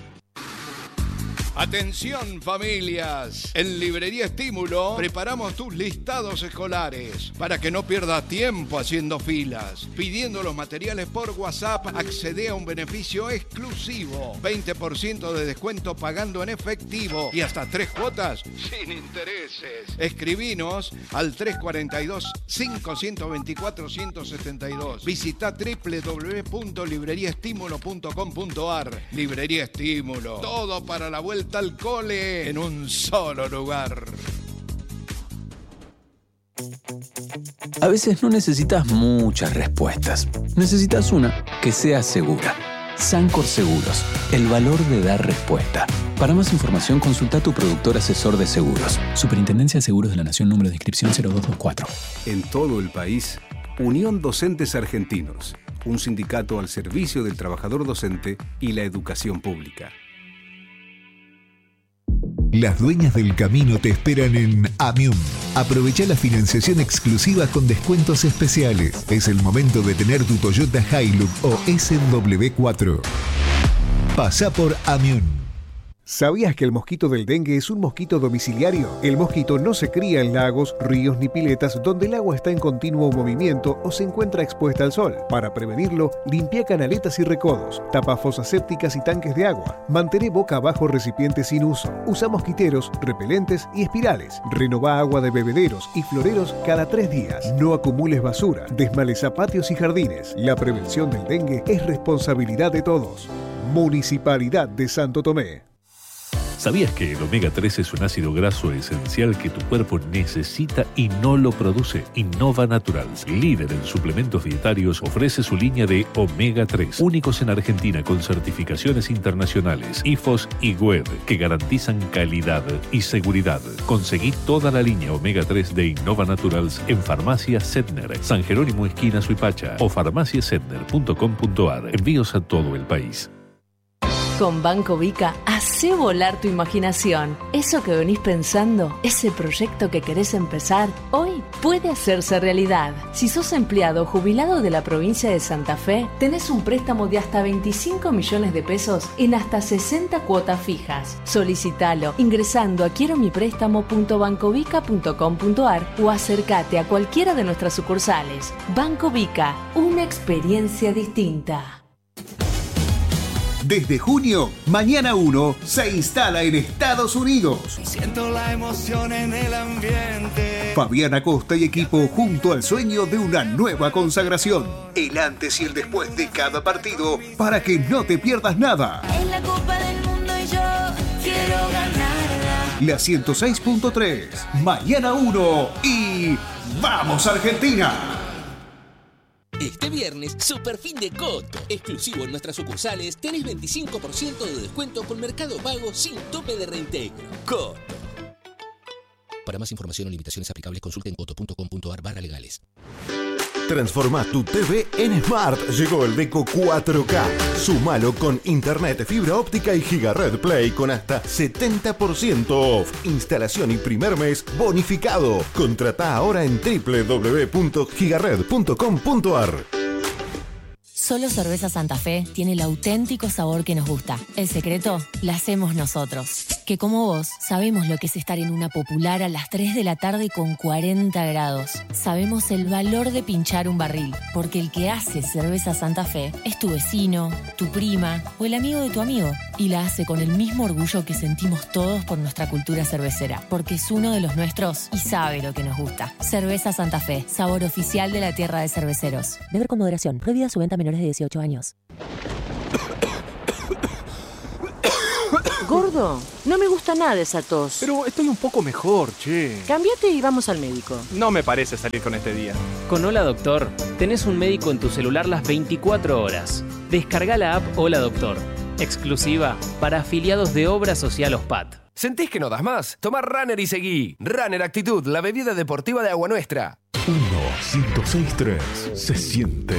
Atención familias, en Librería Estímulo preparamos tus listados escolares para que no pierdas tiempo haciendo filas. Pidiendo los materiales por WhatsApp, accede a un beneficio exclusivo, 20% de descuento pagando en efectivo y hasta 3 cuotas sin intereses. Escribinos al 342-524-172. Visita www.libreriaestimulo.com.ar. Librería Estímulo, todo para la vuelta al cole en un solo lugar. A veces no necesitas muchas respuestas. Necesitas una que sea segura. Sancor Seguros, el valor de dar respuesta. Para más información, consulta a tu productor asesor de seguros. Superintendencia de Seguros de la Nación, número de inscripción 0224. En todo el país, Unión Docentes Argentinos, un sindicato al servicio del trabajador docente y la educación pública. Las dueñas del camino te esperan en Amium. Aprovecha la financiación exclusiva con descuentos especiales. Es el momento de tener tu Toyota Hilux o SW4. Pasa por Amium. ¿Sabías que el mosquito del dengue es un mosquito domiciliario? El mosquito no se cría en lagos, ríos ni piletas donde el agua está en continuo movimiento o se encuentra expuesta al sol. Para prevenirlo, limpia canaletas y recodos, tapa fosas sépticas y tanques de agua, mantén boca abajo recipientes sin uso, usa mosquiteros, repelentes y espirales, renová agua de bebederos y floreros cada 3 días. No acumules basura, desmaleza patios y jardines. La prevención del dengue es responsabilidad de todos. Municipalidad de Santo Tomé. ¿Sabías que el omega 3 es un ácido graso esencial que tu cuerpo necesita y no lo produce? Innova Naturals, líder en suplementos dietarios, ofrece su línea de omega 3, únicos en Argentina con certificaciones internacionales, IFOS y WED, que garantizan calidad y seguridad. Conseguí toda la línea omega 3 de Innova Naturals en Farmacia Setner, San Jerónimo esquina Suipacha o farmaciasetner.com.ar. Envíos a todo el país. Con Banco Vica, hacé volar tu imaginación. Eso que venís pensando, ese proyecto que querés empezar, hoy puede hacerse realidad. Si sos empleado o jubilado de la provincia de Santa Fe, tenés un préstamo de hasta 25 millones de pesos en hasta 60 cuotas fijas. Solicitalo ingresando a quieromiprestamo.bancovica.com.ar o acércate a cualquiera de nuestras sucursales. Banco Vica, una experiencia distinta. Desde junio, Mañana 1 se instala en Estados Unidos. Siento la emoción en el ambiente. Fabián Acosta y equipo junto al sueño de una nueva consagración. El antes y el después de cada partido para que no te pierdas nada. Es la Copa del Mundo y yo quiero ganarla. La 106.3, Mañana 1 y ¡vamos Argentina! Este viernes, super fin de Coto. Exclusivo en nuestras sucursales, tenés 25% de descuento con Mercado Pago sin tope de reintegro. Coto. Para más información o limitaciones aplicables, consulte en coto.com.ar/legales. Transforma tu TV en Smart. Llegó el Deco 4K. Súmalo con internet, fibra óptica y Gigared Play con hasta 70% off. Instalación y primer mes bonificado. Contratá ahora en www.gigared.com.ar. Solo Cerveza Santa Fe tiene el auténtico sabor que nos gusta. El secreto lo hacemos nosotros. que como vos sabemos lo que es estar en una popular a las 3 de la tarde con 40 grados. Sabemos el valor de pinchar un barril, porque el que hace Cerveza Santa Fe es tu vecino, tu prima o el amigo de tu amigo, y la hace con el mismo orgullo que sentimos todos por nuestra cultura cervecera, porque es uno de los nuestros y sabe lo que nos gusta. Cerveza Santa Fe, sabor oficial de la tierra de cerveceros. Beber con moderación. Prohibida su venta a menores de 18 años. Gordo, no me gusta nada esa tos. Pero estoy un poco mejor, che. Cámbiate y vamos al médico. No me parece salir con este día. Con Hola Doctor, tenés un médico en tu celular las 24 horas. Descarga la app Hola Doctor, exclusiva para afiliados de Obra Social OSPAT. ¿Sentís que no das más? Tomá Runner y seguí. Runner Actitud, la bebida deportiva de Agua Nuestra. 106.3 se siente.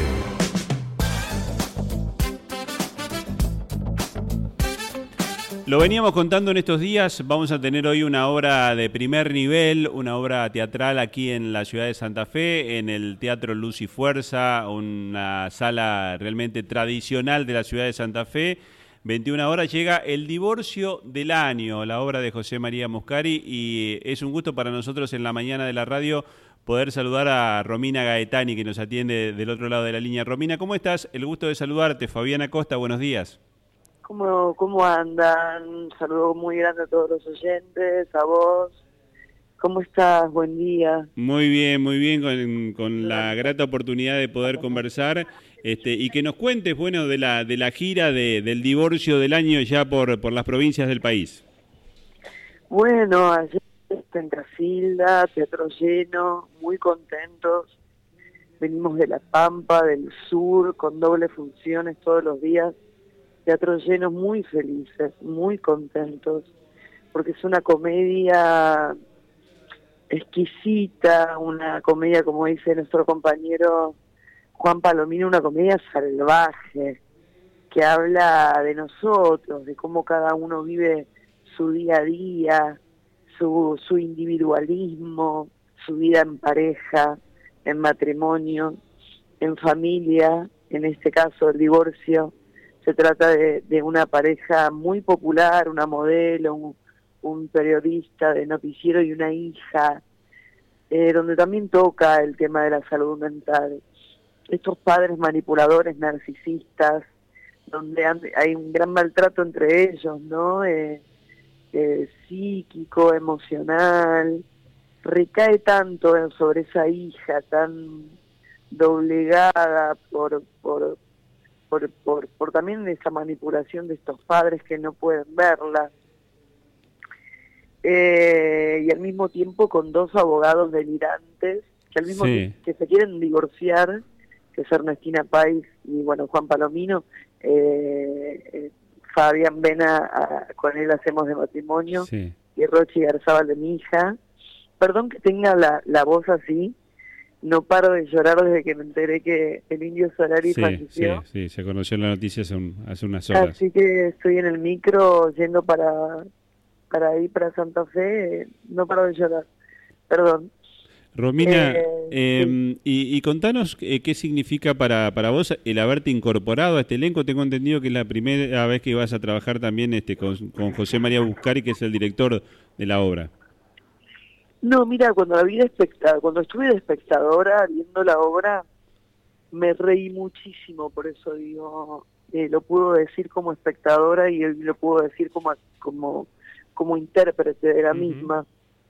Lo veníamos contando en estos días, vamos a tener hoy una obra de primer nivel, una obra teatral aquí en la ciudad de Santa Fe, en el Teatro Luz y Fuerza, una sala realmente tradicional de la ciudad de Santa Fe. 21 horas llega El divorcio del año, la obra de José María Muscari, y es un gusto para nosotros en la mañana de la radio poder saludar a Romina Gaetani, que nos atiende del otro lado de la línea. Romina, ¿cómo estás? El gusto de saludarte. Fabiana Costa, buenos días. ¿Cómo andan? Un saludo muy grande a todos los oyentes, a vos. ¿Cómo estás? Buen día. Muy bien, con la grata oportunidad de poder conversar y que nos cuentes, bueno, de la gira del divorcio del año ya por las provincias del país. Bueno, ayer en Casilda, teatro lleno, muy contentos. Venimos de La Pampa, del sur, con doble funciones todos los días. Teatro lleno, muy felices, muy contentos, porque es una comedia exquisita, una comedia, como dice nuestro compañero Juan Palomino, una comedia salvaje, que habla de nosotros, de cómo cada uno vive su día a día, su individualismo, su vida en pareja, en matrimonio, en familia, en este caso el divorcio. Se trata de una pareja muy popular, una modelo, un periodista de noticiero y una hija, donde también toca el tema de la salud mental. Estos padres manipuladores, narcisistas, donde hay un gran maltrato entre ellos, ¿no? Psíquico, emocional, recae tanto sobre esa hija tan doblegada por también esa manipulación de estos padres que no pueden verla, y al mismo tiempo con dos abogados delirantes que al mismo tiempo que se quieren divorciar, que es Ernestina Pais y bueno Juan Palomino. Fabián Vena, con él hacemos de matrimonio, y Rochi Garzabal de mi hija. Perdón que tenga la voz así, no paro de llorar desde que me enteré que el Indio Solari falleció. Sí, se conoció la noticia hace unas horas. Así que estoy en el micro yendo para ir para Santa Fe, no paro de llorar. Perdón. Romina, y contanos qué significa para vos el haberte incorporado a este elenco. Tengo entendido que es la primera vez que vas a trabajar también con José María Muscari, que es el director de la obra. No, mira, cuando estuve de espectadora viendo la obra, me reí muchísimo, por eso digo, lo puedo decir como espectadora y lo puedo decir como intérprete de la misma.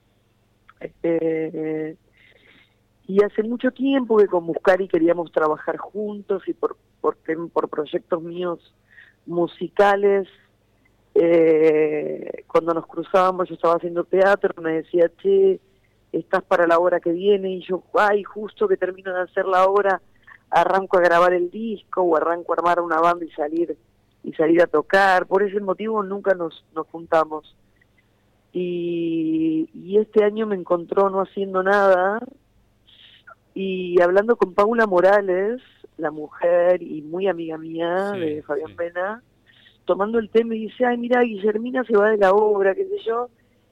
Y hace mucho tiempo que con Muscari queríamos trabajar juntos y por proyectos míos musicales. Cuando nos cruzábamos, yo estaba haciendo teatro, me decía, che, estás para la obra que viene, y yo, ay, justo que termino de hacer la obra, arranco a grabar el disco, o arranco a armar una banda y salir a tocar. Por ese motivo nunca nos juntamos. Y este año me encontró no haciendo nada, y hablando con Paula Morales, la mujer y muy amiga mía de Fabián Pena, tomando el tema, y dice, ay, mira, Guillermina se va de la obra, qué sé yo,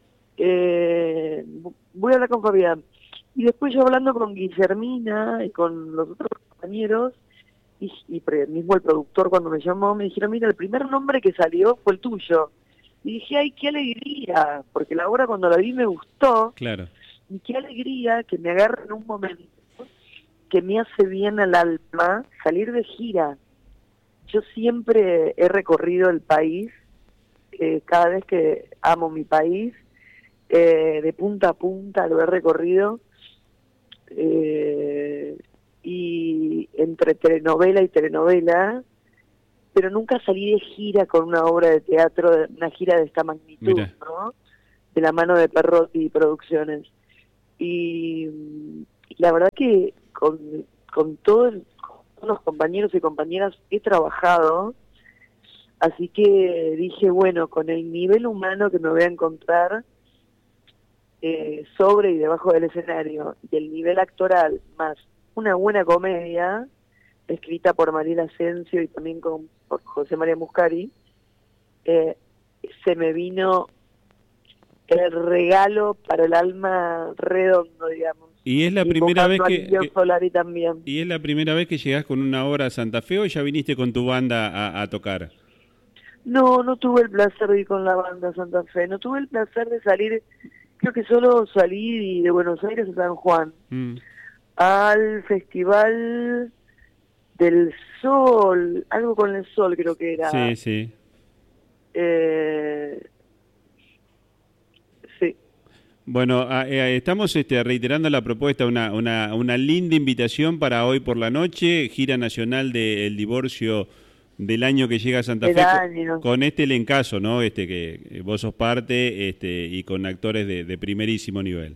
voy a hablar con Fabián. Y después yo hablando con Guillermina y con los otros compañeros, y mismo el productor cuando me llamó, me dijeron, mira, el primer nombre que salió fue el tuyo. Y dije, ay, qué alegría, porque la obra cuando la vi me gustó, Claro. y qué alegría que me agarre en un momento que me hace bien al alma salir de gira. Yo siempre he recorrido el país, cada vez que amo mi país, de punta a punta lo he recorrido, y entre telenovela y telenovela, pero nunca salí de gira con una obra de teatro, una gira de esta magnitud, ¿no? De la mano de Perrotti Producciones. Y la verdad que con todos los compañeros y compañeras he trabajado, así que dije, bueno, con el nivel humano que me voy a encontrar sobre y debajo del escenario, y el nivel actoral, más una buena comedia, escrita por Mariela Asensio y también por José María Muscari, se me vino el regalo para el alma redondo, digamos. ¿Y es la primera vez Solari también. ¿Y es la primera vez que llegás con una obra a Santa Fe o ya viniste con tu banda a tocar? No tuve el placer de ir con la banda Santa Fe, no tuve el placer de salir, creo que solo salí de Buenos Aires a San Juan, al Festival del Sol, algo con el sol creo que era. Sí, sí. Sí. Bueno, estamos reiterando la propuesta, una linda invitación para hoy por la noche, gira nacional del divorcio del año que llega a Santa Fe, con este elencazo, ¿no? Que vos sos parte, y con actores de primerísimo nivel.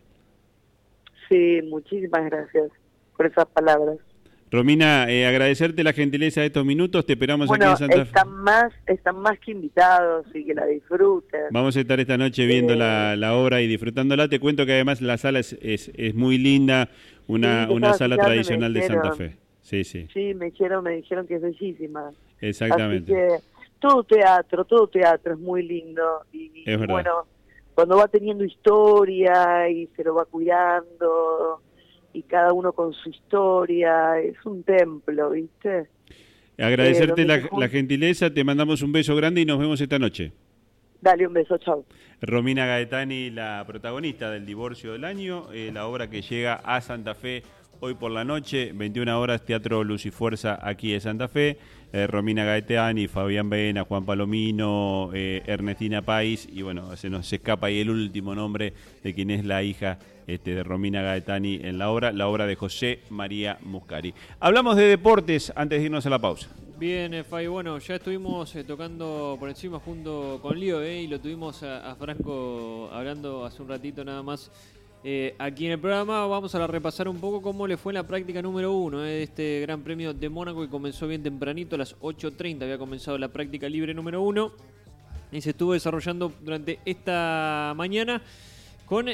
Sí, muchísimas gracias por esas palabras. Romina, agradecerte la gentileza de estos minutos, te esperamos aquí en Santa Fe. Están más que invitados y que la disfruten. Vamos a estar esta noche viendo la obra y disfrutándola. Te cuento que además la sala es muy linda, una sala tradicional de Santa Fe. Sí, sí. Sí, me dijeron que es bellísima. Exactamente. Así que todo teatro es muy lindo. Y es verdad. Bueno, cuando va teniendo historia y se lo va cuidando, y cada uno con su historia, es un templo, ¿viste? Agradecerte la gentileza, te mandamos un beso grande y nos vemos esta noche. Dale un beso, chao. Romina Gaetani, la protagonista del divorcio del año, la obra que llega a Santa Fe hoy por la noche, 21 horas, Teatro Luz y Fuerza aquí en Santa Fe. Romina Gaetani, Fabián Baena, Juan Palomino, Ernestina Pais, y bueno, se nos escapa ahí el último nombre de quien es la hija de Romina Gaetani en la obra de José María Muscari. Hablamos de deportes antes de irnos a la pausa. Bien, Fai, bueno, ya estuvimos tocando por encima junto con Lío, y lo tuvimos a Franco hablando hace un ratito nada más. Aquí en el programa vamos a repasar un poco cómo le fue en la práctica número 1 de este Gran Premio de Mónaco, que comenzó bien tempranito, a las 8:30 había comenzado la práctica libre número 1 y se estuvo desarrollando durante esta mañana con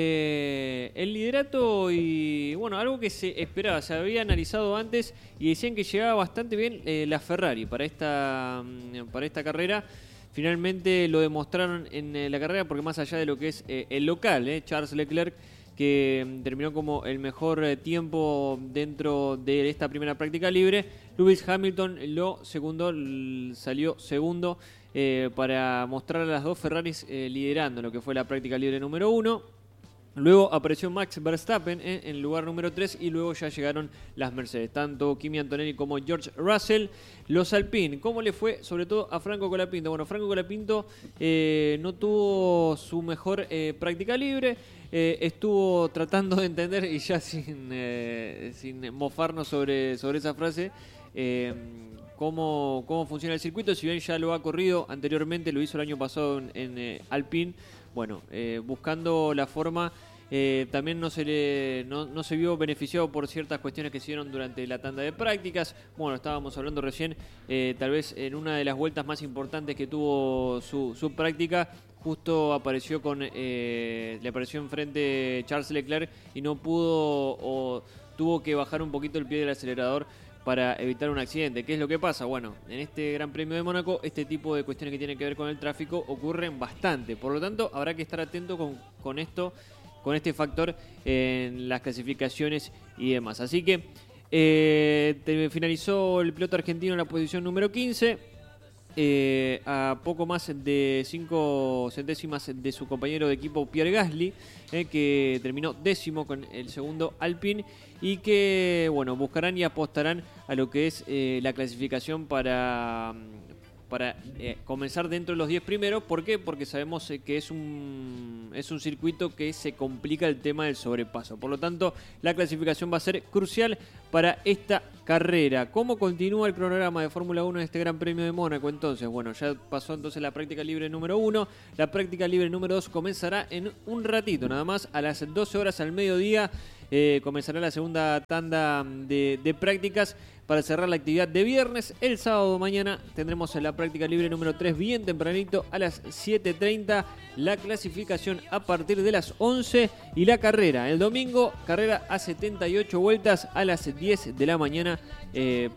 el liderato y bueno, algo que se esperaba, se había analizado antes y decían que llegaba bastante bien la Ferrari para esta carrera. Finalmente lo demostraron en la carrera, porque más allá de lo que es el local, Charles Leclerc, que terminó como el mejor tiempo dentro de esta primera práctica libre, Lewis Hamilton salió segundo para mostrar a las dos Ferraris liderando lo que fue la práctica libre número 1. Luego apareció Max Verstappen en lugar número 3 y luego ya llegaron las Mercedes, tanto Kimi Antonelli como George Russell. Los Alpine, ¿cómo le fue? Sobre todo a Franco Colapinto. Bueno, Franco Colapinto no tuvo su mejor práctica libre, estuvo tratando de entender, y ya sin mofarnos sobre esa frase, cómo funciona el circuito. Si bien ya lo ha corrido anteriormente, lo hizo el año pasado en Alpine, bueno, buscando la forma, también no se vio beneficiado por ciertas cuestiones que se dieron durante la tanda de prácticas. Bueno, estábamos hablando recién, tal vez en una de las vueltas más importantes que tuvo su práctica, justo le apareció enfrente Charles Leclerc y no pudo, o tuvo que bajar un poquito el pie del acelerador para evitar un accidente. ¿Qué es lo que pasa? Bueno, en este Gran Premio de Mónaco, este tipo de cuestiones que tienen que ver con el tráfico ocurren bastante. Por lo tanto, habrá que estar atento con este factor en las clasificaciones y demás. Así que finalizó el piloto argentino en la posición número 15. a poco más de 5 centésimas de su compañero de equipo Pierre Gasly, que terminó 10º con el segundo Alpine, y que bueno, buscarán y apostarán a lo que es la clasificación para comenzar dentro de los 10 primeros. ¿Por qué? Porque sabemos que es un circuito que se complica el tema del sobrepaso. Por lo tanto, la clasificación va a ser crucial para esta carrera. ¿Cómo continúa el cronograma de Fórmula 1 en este Gran Premio de Mónaco? Entonces, bueno, ya pasó entonces la práctica libre número 1. La práctica libre número 2 comenzará en un ratito, nada más, a las 12 horas al mediodía. Comenzará la segunda tanda de prácticas para cerrar la actividad de viernes. El sábado mañana tendremos la práctica libre número 3 bien tempranito a las 7:30. La clasificación a partir de las 11 y la carrera. El domingo, carrera a 78 vueltas a las 10 de la mañana. La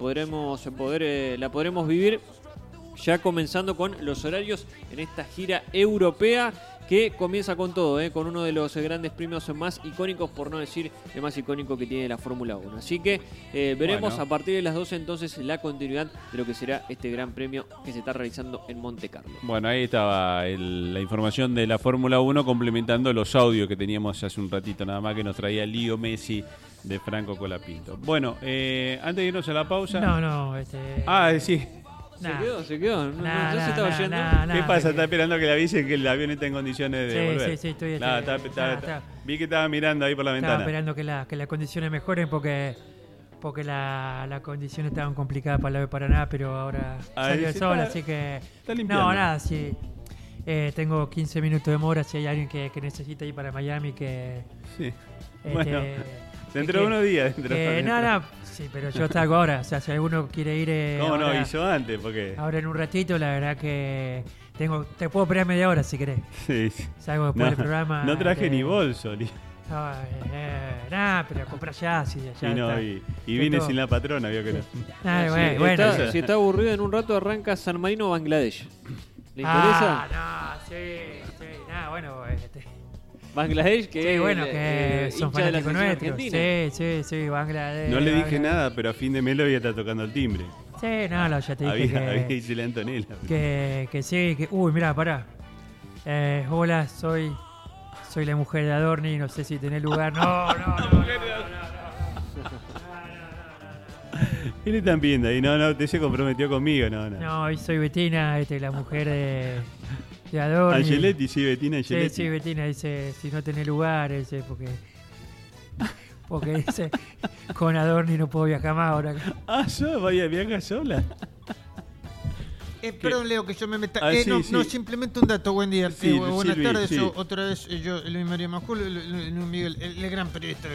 podremos vivir ya comenzando con los horarios en esta gira europea, que comienza con todo, con uno de los grandes premios más icónicos, por no decir el más icónico que tiene la Fórmula 1. Así que veremos a partir de las 12 entonces la continuidad de lo que será este gran premio que se está realizando en Monte Carlo. Bueno, ahí estaba la información de la Fórmula 1 complementando los audios que teníamos hace un ratito nada más, que nos traía Lío Messi de Franco Colapinto. Bueno, antes de irnos a la pausa... sí. Se quedó. No se estaba yendo. ¿Qué pasa? Está esperando que le avisen que el avión está en condiciones de volver. Sí, estoy. Vi que estaba mirando ahí por la ventana. Estaba esperando que las condiciones mejoren porque las condiciones estaban complicadas para la de Paraná, pero ahora salió el sol, así que... Está limpiando. No, nada, sí. Tengo 15 minutos de demora si hay alguien que necesita ir para Miami que... Sí. Bueno, dentro de unos días. Sí, pero yo salgo ahora. O sea, si alguno quiere ir... ¿Cómo ahora, no hizo antes? Porque... Ahora en un ratito, la verdad que... Te puedo esperar media hora si querés. Sí. Salgo después del programa. No traje ni bolso. Pero compra ya. Y vine sin la patrona, vio que no. Bueno. Si está aburrido, en un rato arranca San Marino, Bangladesh. ¿Le interesa? Bueno... Bangladesh, que son fanáticos nuestros. Sí, Bangladesh. No le dije nada, pero a fin de mes lo voy a estar tocando el timbre. Sí, ya te dije había dice la Antonella. Que sí, uy, mirá, pará. Hola, soy la mujer de Adorni, no sé si tenés lugar. No. ¿Qué le están pidiendo ahí? No, usted se comprometió conmigo, no. No, soy Betina, la mujer de Adorni. Angeletti, sí, Betina Angeletti. Sí, Betina dice, si no tenés lugar, porque dice, con Adorni no puedo viajar más ahora. ¿Viaja sola? Perdón, Leo, que yo me meta. No, simplemente un dato. Buen día. Buenas tardes. Sí. Otra vez yo, Luis María Majul, Luis Miguel, el gran periodista.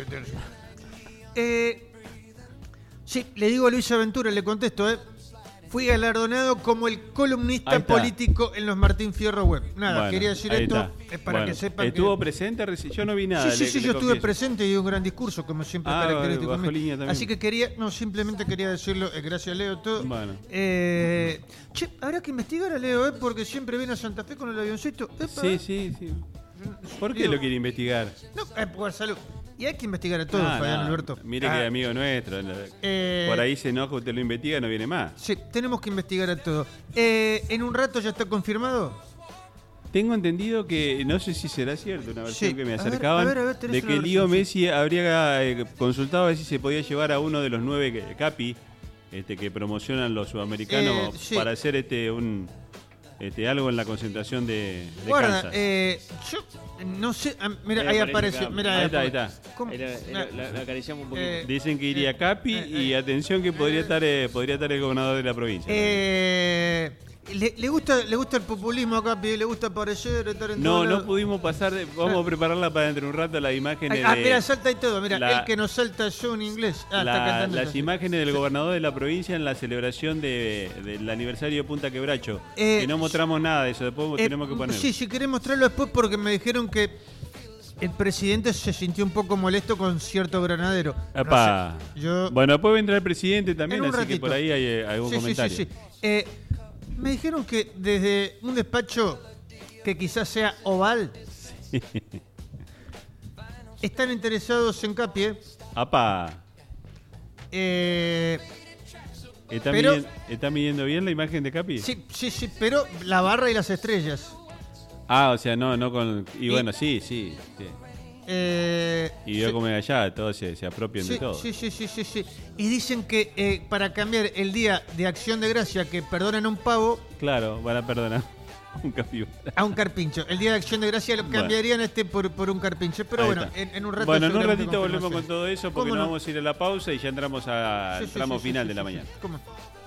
Sí, le digo a Luis Aventura, le contesto, fui galardonado como el columnista político en los Martín Fierro Web. Quería decir esto para que sepan. ¿Estuvo presente? Yo no vi nada. Sí, yo estuve presente y di un gran discurso, como siempre característico. Así que simplemente quería decirlo, gracias Leo, todo. Bueno. Habrá que investigar a Leo, porque siempre viene a Santa Fe con el avioncito. Sí. ¿Por qué lo quiere investigar? No, por salud. Y hay que investigar a todos, Fabián Alberto. Mire que es amigo nuestro. Por ahí se enoja, usted lo investiga, no viene más. Sí, tenemos que investigar a todos. ¿En un rato ya está confirmado? Tengo entendido que, no sé si será cierto, una versión que me acercaban, de que Lío Messi habría consultado a ver si se podía llevar a uno de los 9 Capi que promocionan los sudamericanos para hacer algo en la concentración de Kansas. Yo no sé, mira, ahí aparece. Ahí está. La acariciamos un poquito. Dicen que iría Capi y atención que podría estar el gobernador de la provincia. ¿Le gusta el populismo a Capi? ¿Le gusta aparecer? No pudimos pasar. Vamos a prepararla para dentro de un rato las imágenes mira, salta y todo. Mira, el que nos salta yo en inglés. Las imágenes del gobernador de la provincia en la celebración del aniversario de Punta Quebracho. Que no mostramos nada de eso. Después tenemos que poner. Sí, querés mostrarlo después porque me dijeron que el presidente se sintió un poco molesto con cierto granadero. Bueno, después vendrá el presidente también, así ratito. Que por ahí hay algún comentario. Sí. Me dijeron que desde un despacho que quizás sea oval, están interesados en Capi. ¡Apa! ¿Qué ¿Está midiendo bien la imagen de Capi? Sí, pero la barra y las estrellas. O sea, no con... Y bueno, sí. Y yo como allá, todos se apropian de todo. Sí. Y dicen que para cambiar el día de Acción de Gracia, que perdonan a un pavo... Claro, van a perdonar un capibara. A un carpincho. El día de Acción de Gracia lo cambiarían por un carpincho. Pero bueno, en un rato... Bueno, en un ratito volvemos con todo eso porque nos vamos a ir a la pausa y ya entramos a tramo final de la mañana. ¿Cómo?